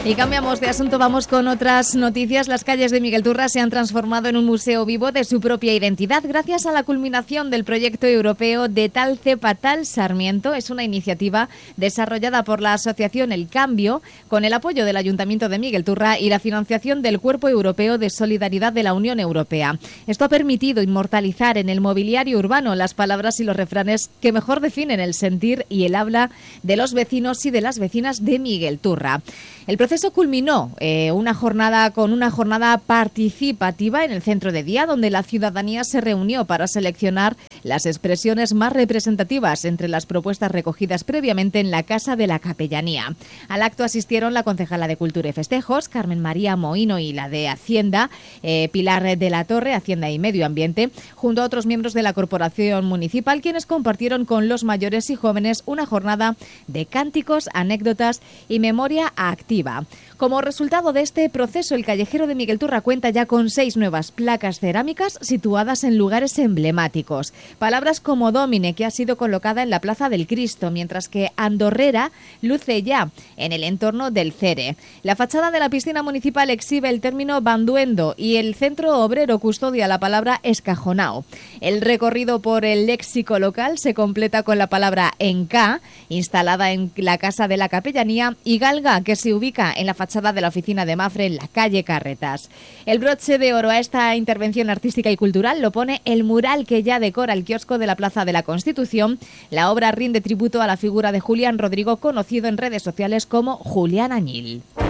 Y cambiamos de asunto, vamos con otras noticias. Las calles de Miguel Turra se han transformado en un museo vivo de su propia identidad gracias a la culminación del proyecto europeo de Tal Cepa Tal Sarmiento. Es una iniciativa desarrollada por la asociación El Cambio con el apoyo del Ayuntamiento de Miguel Turra y la financiación del Cuerpo Europeo de Solidaridad de la Unión Europea. Esto ha permitido inmortalizar en el mobiliario urbano las palabras y los refranes que mejor definen el sentir y el habla de los vecinos y de las vecinas de Miguel Turra. El proceso culminó con una jornada participativa en el centro de día, donde la ciudadanía se reunió para seleccionar las expresiones más representativas entre las propuestas recogidas previamente en la Casa de la Capellanía. Al acto asistieron la concejala de Cultura y Festejos, Carmen María Mohino, y la de Hacienda, Pilar de la Torre, Hacienda y Medio Ambiente, junto a otros miembros de la Corporación Municipal, quienes compartieron con los mayores y jóvenes una jornada de cánticos, anécdotas y memoria activa. Como resultado de este proceso, el callejero de Miguel Turra cuenta ya con 6 nuevas placas cerámicas situadas en lugares emblemáticos. Palabras como Domine, que ha sido colocada en la Plaza del Cristo, mientras que Andorrera luce ya en el entorno del Cere. La fachada de la piscina municipal exhibe el término banduendo y el centro obrero custodia la palabra escajonao. El recorrido por el léxico local se completa con la palabra enca, instalada en la Casa de la Capellanía, y galga, que se ubica en la fachada de la oficina de Mafre en la calle Carretas. El broche de oro a esta intervención artística y cultural lo pone el mural que ya decora el kiosco de la Plaza de la Constitución. La obra rinde tributo a la figura de Julián Rodrigo, conocido en redes sociales como Julián Añil.